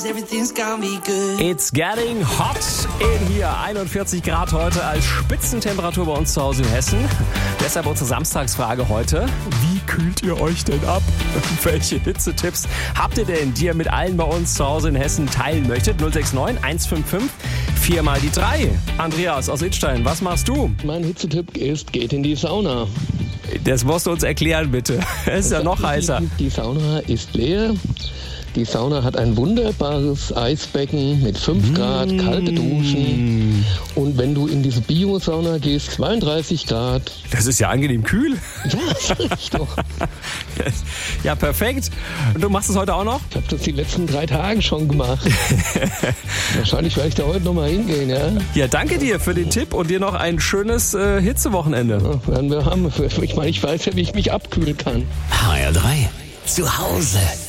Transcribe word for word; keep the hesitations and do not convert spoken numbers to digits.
It's getting hot in hier. einundvierzig Grad heute als Spitzentemperatur bei uns zu Hause in Hessen. Deshalb unsere Samstagsfrage heute. Wie kühlt ihr euch denn ab? Welche Hitzetipps habt ihr denn, die ihr mit allen bei uns zu Hause in Hessen teilen möchtet? null sechs neun eins fünf fünf vier mal die drei. Andreas aus Idstein, was machst du? Mein Hitzetipp ist, geht in die Sauna. Das musst du uns erklären, bitte. Es ist ja noch heißer. Die Sauna ist leer. Die Sauna hat ein wunderbares Eisbecken mit fünf Grad, kalte Duschen. Und wenn du in diese Bio-Sauna gehst, zweiunddreißig Grad. Das ist ja angenehm kühl. Ja, sag ich doch. Ja, perfekt. Und du machst es heute auch noch? Ich habe das die letzten drei Tage schon gemacht. Wahrscheinlich werde ich da heute nochmal hingehen, ja? Ja, danke dir für den Tipp und dir noch ein schönes äh, Hitzewochenende. Ja, werden wir haben. Ich meine, ich weiß ja, wie ich mich abkühlen kann. H R drei. Zu Hause.